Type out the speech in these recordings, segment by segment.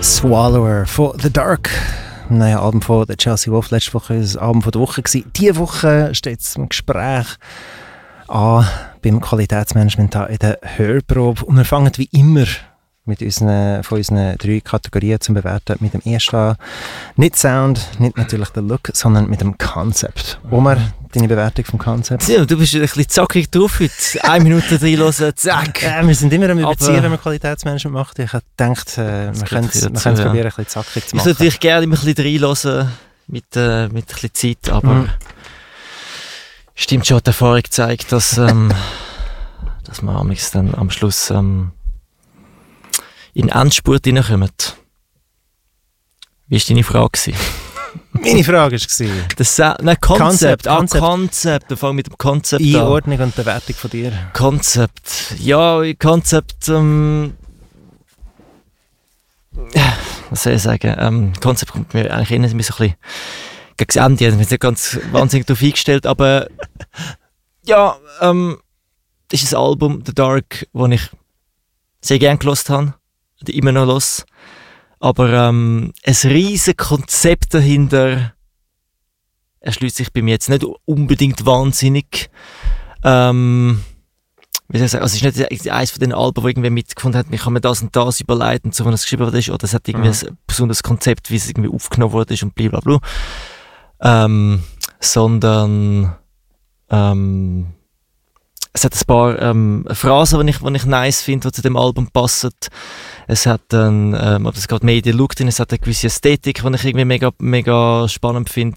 Swallower von The Dark. Ein neues Album von The Chelsea Wolf. Letzte Woche war das Album von der Woche. Diese Woche steht es im Gespräch an beim Qualitätsmanagement in der Hörprobe. Und wir fangen wie immer mit von unseren 3 Kategorien zum Bewerten mit dem ersten an. Nicht Sound, nicht natürlich der Look, sondern mit dem Konzept. Omar, deine Bewertung vom Konzept? Ja, du bist ein bisschen zackig drauf heute. 1 Minute reinhören, zack. Wir sind immer am Überziehen, wenn man Qualitätsmanagement macht. Ich habe gedacht, wir können es probieren, ein bisschen zackig zu machen. Ich würde dich gerne immer ein bisschen reinhören mit ein bisschen Zeit, aber stimmt schon, die Erfahrung zeigt, dass man dann am Schluss in den Endspurt hineinkommt. Wie war deine Frage? Meine Frage war Konzept. Wir fangen mit dem Konzept an. Einordnung und Bewertung von dir. Konzept. Ja, Konzept. Was soll ich sagen? Konzept kommt mir eigentlich ein bisschen gegen das Ende. Ich bin nicht ganz wahnsinnig darauf eingestellt, aber ja, das ist ein Album, The Dark, das ich sehr gerne gehört habe. Immer noch los. Aber ein riesiges Konzept dahinter erschließt sich bei mir jetzt nicht unbedingt wahnsinnig. Wie soll ich sagen? Also es ist nicht eines von den Alben, wo irgendwie mitgefunden hat, ich kann mir das und das überleiten, so wenn es geschrieben wurde, oder es hat irgendwie ein besonderes Konzept, wie es irgendwie aufgenommen wurde und blablabla. Sondern es hat ein paar Phrasen, die ich nice finde, die zu dem Album passen. Es hat ob das gerade mehr in den Look drin, es hat eine gewisse Ästhetik, die ich irgendwie mega, mega spannend finde.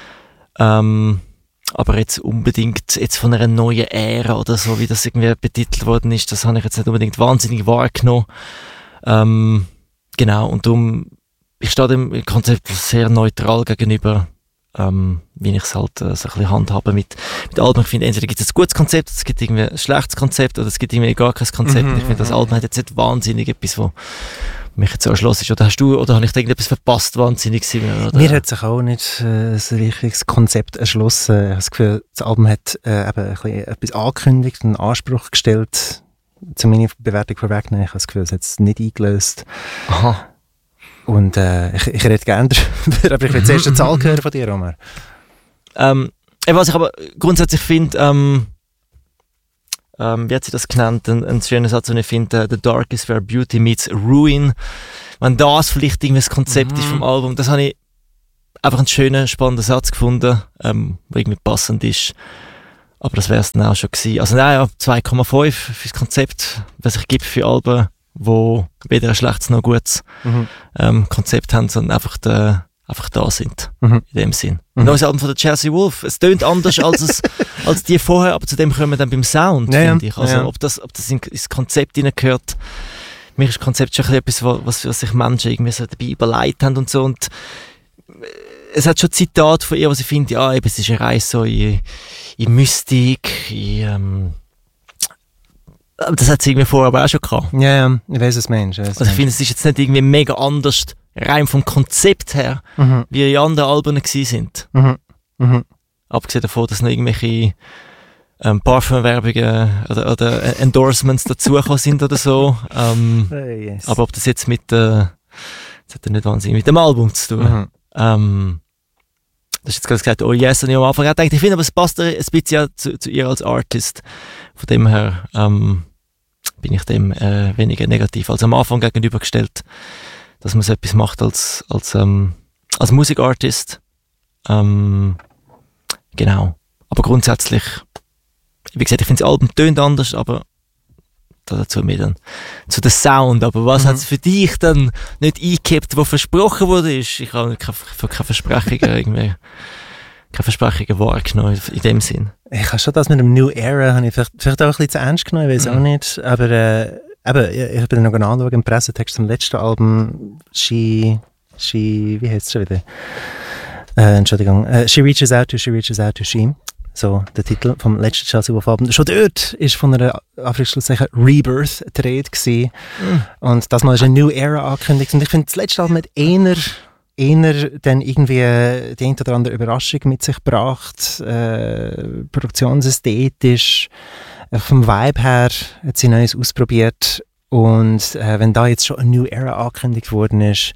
Aber jetzt unbedingt jetzt von einer neuen Ära oder so, wie das irgendwie betitelt worden ist, das habe ich jetzt nicht unbedingt wahnsinnig wahrgenommen. Genau, und darum, ich stehe dem Konzept sehr neutral gegenüber. Wie ich es halt so ein bisschen handhabe mit Alben. Ich finde, entweder gibt es ein gutes Konzept, es gibt irgendwie ein schlechtes Konzept oder es gibt irgendwie gar kein Konzept. Ich finde, das Album hat jetzt nicht wahnsinnig etwas, was mich jetzt so erschlossen ist. Oder habe ich da irgendetwas verpasst, wahnsinnig gewesen? Mir hat sich auch nicht ein richtiges Konzept erschlossen. Ich habe das Gefühl, das Album hat eben ein bisschen etwas angekündigt, einen Anspruch gestellt. Zu meiner Bewertung vorwegnehmen. Ich habe das Gefühl, es hat es nicht eingelöst. Aha. Und ich rede gerne darüber, aber ich will zuerst eine Zahl hören von dir, Omar. Was ich aber grundsätzlich finde, wie hat sie das genannt, ein schöner Satz, den ich finde, «The dark is where beauty meets ruin». Wenn das vielleicht irgendwie das Konzept ist vom Album, das habe ich einfach einen schönen, spannenden Satz gefunden, der irgendwie passend ist. Aber das wäre es dann auch schon gewesen. Also nein, ja, 2,5 für das Konzept, was ich gebe für Alben, wo weder ein schlechtes noch ein gutes Konzept haben, sondern einfach da sind, in dem Sinn. Neues Album von der Chelsea Wolf. Es tönt anders als die vorher, aber zu dem kommen wir dann beim Sound, finde ich. Also ob das ins Konzept hineingehört. Mir ist das Konzept schon etwas, was sich Menschen irgendwie so dabei überlegt haben und so. Und es hat schon Zitate von ihr, was ich finde, ja, eben, es ist eine Reise so in Mystik, aber das hat sie irgendwie vorher aber auch schon gehabt. Ja, ich weiss, was du meinst. Also ich finde, es ist jetzt nicht irgendwie mega anders, rein vom Konzept her, wie die anderen Alben gewesen sind. Abgesehen davon, dass noch irgendwelche Parfumwerbungen oder Endorsements dazugekommen sind oder so. Yes. Aber ob das jetzt das hat ja nicht wahnsinnig mit dem Album zu tun. Das ist jetzt gerade gesagt, oh yes, und ich am Anfang auch gedacht, ich finde, aber es passt ein bisschen zu ihr als Artist. Von dem her bin ich dem weniger negativ als am Anfang gegenübergestellt, dass man so etwas macht als Musikartist. Genau. Aber grundsätzlich, wie gesagt, ich finde das Album tönt anders, aber dazu mehr dann zu der Sound. Aber was hat es für dich dann nicht eingehabt, was versprochen wurde? Ich habe keine Versprechungen wahrgenommen in dem Sinn. Ich habe schon das mit dem New Era, habe ich vielleicht auch ein bisschen zu ernst genommen, ich weiß auch nicht. Aber ich bin noch anschauen im Pressetext zum letzten Album, wie heißt es schon wieder? Entschuldigung. She reaches out to she. So, der Titel vom letzten Chelsea Wolf Album. Schon dort ist von einer Anführungszeichen Rebirth die Rede gewesen. Und das Mal ist eine New Era angekündigt. Und ich finde, das letzte Album hat eher dann irgendwie die ein oder andere Überraschung mit sich gebracht. Produktionsästhetisch, vom Vibe her hat sie Neues ausprobiert. Und wenn da jetzt schon eine New Era angekündigt worden ist,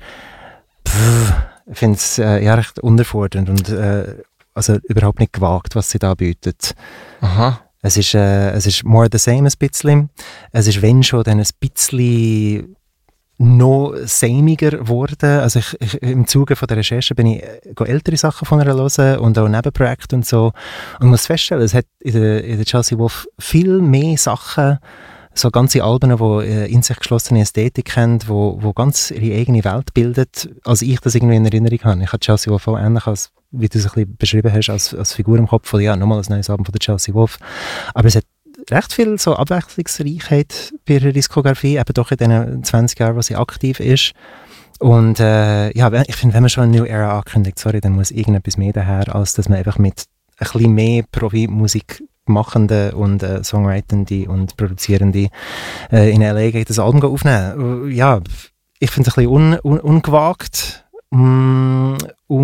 ich finde es recht unterfordernd und also überhaupt nicht gewagt, was sie da bietet. Aha. Es ist more the same ein bisschen. Es ist, wenn schon, dann ein bisschen noch samiger geworden. Also ich im Zuge von der Recherche bin ich ältere Sachen von ihr hören und auch Nebenprojekte und so. Und muss feststellen, es hat in der Chelsea Wolfe viel mehr Sachen, so ganze Alben, die in sich geschlossene Ästhetik haben, wo ganz ihre eigene Welt bildet, als ich das irgendwie in Erinnerung habe. Ich habe Chelsea Wolfe auch ähnlich, als wie du es ein bisschen beschrieben hast, als Figur im Kopf von, ja, nochmal ein neues Album von der Chelsea Wolfe. Aber es hat recht viel so Abwechslungsreichheit bei ihrer Diskografie, eben doch in den 20 Jahren, wo sie aktiv ist. Und ich finde, wenn man schon eine New Era ankündigt, dann muss irgendetwas mehr daher, als dass man einfach mit ein bisschen mehr Profi-Musik Machende und Songwritende und Produzierende in L.A. geht das Album aufnehmen. Ja, ich finde es ein bisschen ungewagt und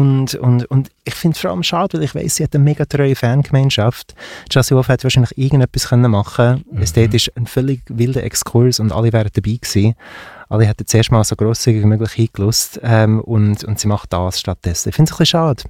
ich finde es vor allem schade, weil ich weiss, sie hat eine mega treue Fangemeinschaft. Chelsea Wolfe hat wahrscheinlich irgendetwas machen können. Ästhetisch ein völlig wilder Exkurs und alle wären dabei gewesen. Alle hätten zuerst mal so grosszügig wie möglich hingelost und sie macht das stattdessen. Ich finde es ein bisschen schade.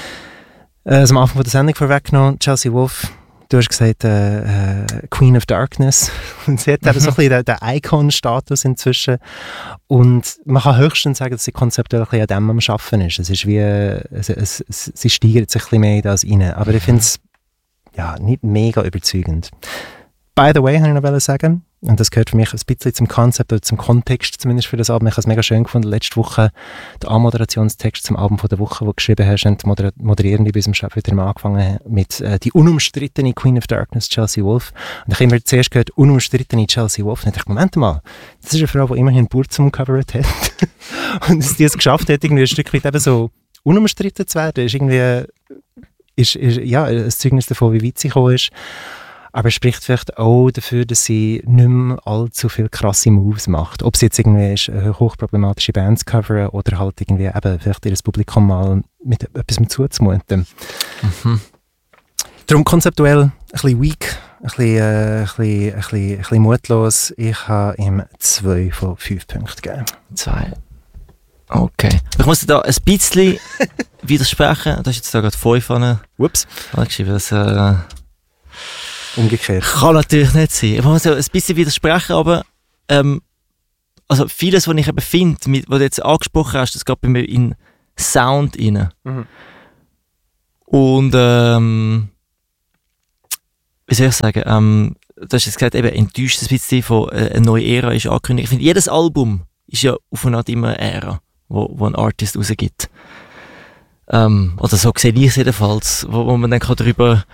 Am Anfang von der Sendung vorweggenommen, Chelsea Wolfe, du hast gesagt, Queen of Darkness. Und sie hat eben so ein bisschen den Icon-Status inzwischen. Und man kann höchstens sagen, dass sie konzeptuell ein bisschen an dem am Arbeiten ist. Es ist wie, sie steigert sich ein bisschen mehr in das rein. Aber ich finde es nicht mega überzeugend. By the way, habe ich noch sagen, und das gehört für mich ein bisschen zum Konzept oder zum Kontext zumindest für das Album. Ich habe es mega schön gefunden, letzte Woche den Anmoderationstext zum Album von der Woche, den du geschrieben hast, und die Moderierende bei unserem Chef wieder mal angefangen mit die unumstrittene Queen of Darkness, Chelsea Wolfe. Und ich habe immer zuerst gehört, unumstrittene Chelsea Wolfe. Und ich dachte, Moment mal, das ist eine Frau, die immerhin Burzum gecovert hat. Und dass die es geschafft hat, irgendwie ein Stück weit eben so unumstritten zu werden, ist irgendwie ein Zeugnis davon, wie weit sie gekommen ist. Aber es spricht vielleicht auch dafür, dass sie nicht mehr allzu viele krasse Moves macht. Ob sie jetzt irgendwie hochproblematische Bands covern oder halt irgendwie eben vielleicht ihr Publikum mal mit etwas zuzumuten. Darum konzeptuell ein bisschen weak, ein bisschen mutlos. Ich habe ihm 2 von 5 Punkten gegeben. 2. Okay. Ich muss dir da ein bisschen widersprechen. Du hast jetzt da gerade 5 an. Ups. Geschrieben, dass umgekehrt. Kann natürlich nicht sein. Ich muss ein bisschen widersprechen, aber also vieles, was ich eben finde, was du jetzt angesprochen hast, das geht bei mir in Sound rein. Und wie soll ich sagen, du hast jetzt gesagt, eben enttäuscht ein bisschen von einer neuen Ära ist angekündigt. Ich finde, jedes Album ist ja auf eine Art immer eine Ära, wo ein Artist rausgibt. Oder so sehe ich es jedenfalls, wo man dann drüber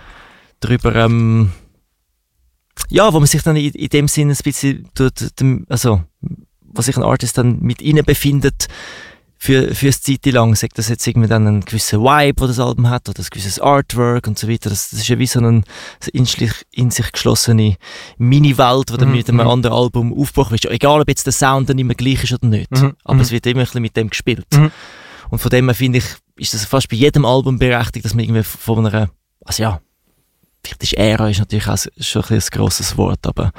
wo man sich dann in dem Sinne ein bisschen was sich ein Artist dann mit ihnen befindet für eine Zeit lang, sagt das jetzt irgendwie dann einen gewissen Vibe, wo das Album hat, oder ein gewisses Artwork und so weiter. Das ist ja wie so eine in sich geschlossene Mini-Welt, die dann mit einem anderen Album aufgebrochen wird. Egal, ob jetzt der Sound dann immer gleich ist oder nicht. Aber es wird immer ein bisschen mit dem gespielt. Und von dem her finde ich, ist das fast bei jedem Album berechtigt, dass man irgendwie von einer, vielleicht ist Ära ist natürlich auch schon ein grosses Wort, aber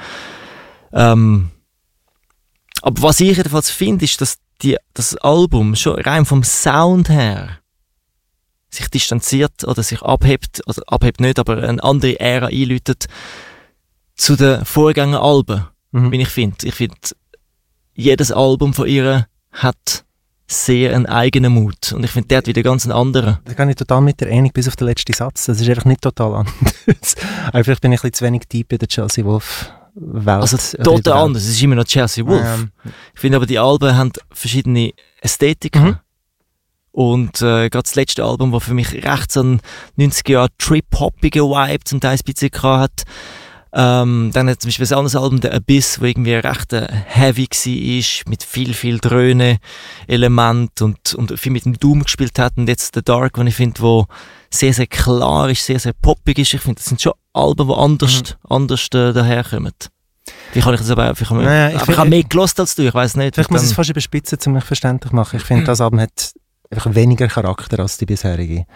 was ich jedenfalls finde, ist, dass das Album schon rein vom Sound her sich distanziert oder sich abhebt nicht, aber eine andere Ära einläutet zu den Vorgängeralben, wie ich finde. Ich finde, jedes Album von ihr hat sehr einen eigenen Mut. Und ich finde, der hat wieder ganz einen anderen. Da kann ich total mit dir einig, bis auf den letzten Satz. Das ist einfach nicht total anders. Aber vielleicht bin ich ein bisschen zu wenig deep in der Chelsea Wolfe Welt. Also total anders. Es ist immer noch Chelsea Wolfe. Ich finde aber, die Alben haben verschiedene Ästhetiken. Und gerade das letzte Album, das für mich recht so einen 90er-Jahre Trip-hoppigen Vibe zum Teil ein bisschen hat. Dann hat zum Beispiel ein anderes Album, The Abyss, wo irgendwie recht heavy war, mit viel Dröhne-Element und viel mit dem Doom gespielt hat. Und jetzt The Dark, den ich finde, wo sehr, sehr klar ist, sehr, sehr poppig ist. Ich finde, das sind schon Alben, die anders daherkommen. Wie kann ich das aber einfach ich habe mehr gelost als du, ich weiss nicht. Vielleicht muss ich es fast überspitzen, um mich verständlich zu machen. Ich finde, das Album hat einfach weniger Charakter als die bisherige.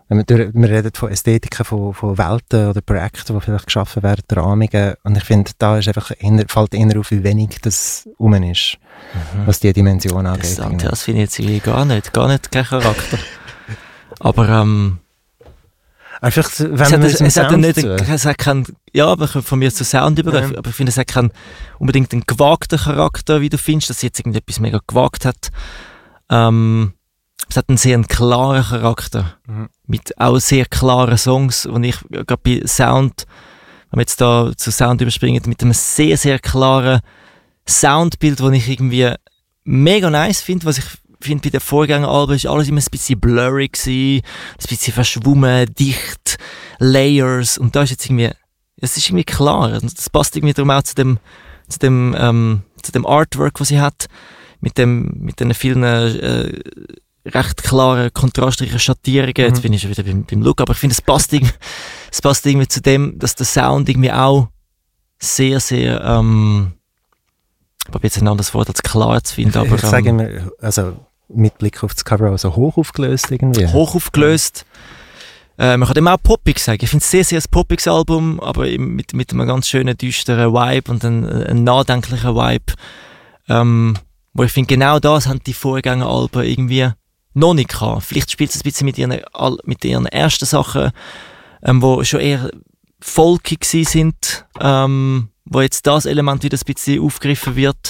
wir reden von Ästhetiken, von Welten oder Projekten, die vielleicht geschaffen werden, Rahmungen. Und ich finde, da ist einfach fällt eher auf, wie wenig das rum ist, was die Dimension angeht. Das finde ich jetzt gar nicht kein Charakter. Aber vielleicht, wenn es hat keinen, ja, aber von mir zu Sound übergehen, aber ich finde, es hat keinen unbedingt einen gewagten Charakter, wie du findest, dass sie jetzt irgendetwas mega gewagt hat. Es hat einen sehr klaren Charakter, mit auch sehr klaren Songs, und ich gerade bei Sound, wenn wir jetzt da zu Sound überspringen, mit einem sehr, sehr klaren Soundbild, das ich irgendwie mega nice finde, was ich finde, bei den Vorgängeralben ist alles immer ein bisschen blurry gewesen, ein bisschen verschwommen, dicht, Layers, und da ist jetzt irgendwie, es ist irgendwie klar, das passt irgendwie darum auch zu dem Artwork, was sie hat, mit den vielen recht klaren, kontrastreichen Schattierungen. Jetzt bin ich schon wieder beim Look, aber ich finde, es passt irgendwie zu dem, dass der Sound irgendwie auch sehr, sehr, ich habe jetzt ein anderes Wort als klar zu finden, aber... Ich sage immer, also mit Blick auf das Cover, also hoch aufgelöst irgendwie. Hoch aufgelöst. Man kann dem auch poppig sagen. Ich finde es sehr, sehr ein poppiges Album, aber mit einem ganz schönen, düsteren Vibe und einem nachdenklichen Vibe. Wo ich finde, genau das haben die Vorgängeralben irgendwie noch nicht gehabt. Vielleicht spielt es ein bisschen mit ihren ersten Sachen, wo schon eher folkig sind, wo jetzt das Element wieder ein bisschen aufgegriffen wird.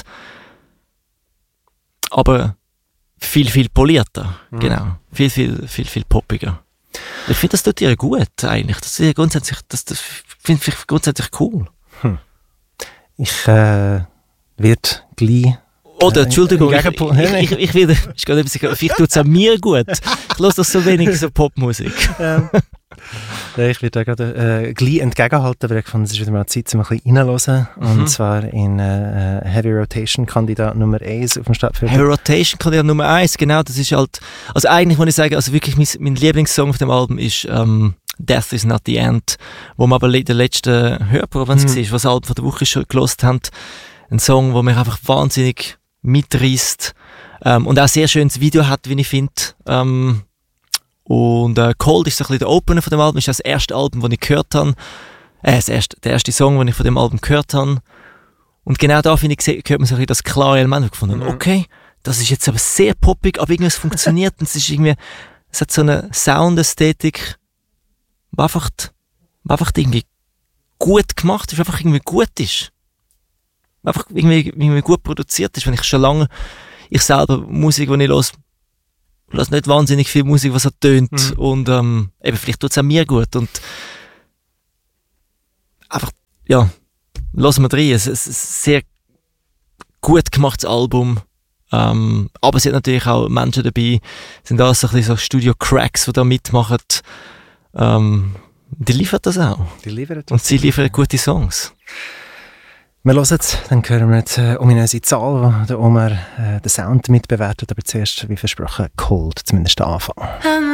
Aber viel, viel polierter. Genau. Viel, viel, viel, viel poppiger. Ich finde, das tut ihr gut, eigentlich. Das finde ich grundsätzlich cool. Ich werde gleich... Oder, Entschuldigung, ich vielleicht tut es auch mir gut. Ich höre doch so wenig so Popmusik. Ich werde da gerade gleich entgegenhalten, weil ich fand, es ist wieder mal Zeit, um ein bisschen reinzuhören. Und zwar in Heavy Rotation Kandidat Nummer 1 auf dem Stadtfilm. Heavy Rotation Kandidat Nummer 1, genau, das ist halt, also eigentlich muss ich sagen, also wirklich mein Lieblingssong auf dem Album ist Death is not the End, wo wir aber in der letzten Hörprobe, wenn es war, was das Album von der Woche schon gelost haben, ein Song, der mich einfach wahnsinnig mitreißt und auch sehr schönes Video hat, wie ich finde. Und Cold ist so ein bisschen der Opener von dem Album, ist das erste Album, das ich gehört habe. Der erste Song, den ich von dem Album gehört habe. Und genau da, finde ich, hört man so ein bisschen das klare Element. Ich gefunden, okay, das ist jetzt aber sehr poppig, aber irgendwas funktioniert. Und es hat so eine Soundästhetik, die einfach irgendwie gut gemacht ist, einfach irgendwie gut ist. Einfach irgendwie gut produziert ist. Wenn ich schon lange, ich selber Musik, die ich höre nicht wahnsinnig viel Musik, was so tönt. Und eben, vielleicht tut es auch mir gut. Und einfach, ja, hören wir rein. Es ist ein sehr gut gemachtes Album. Aber es sind natürlich auch Menschen dabei, sind alles so ein bisschen so Studio-Cracks, die da mitmachen. Die liefern das auch. Und sie liefern gute Songs. Wir hören jetzt, dann hören wir jetzt ominöse Zahl, wo der Omar den Sound mitbewertet, aber zuerst, wie versprochen, Cold, zumindest der Anfang.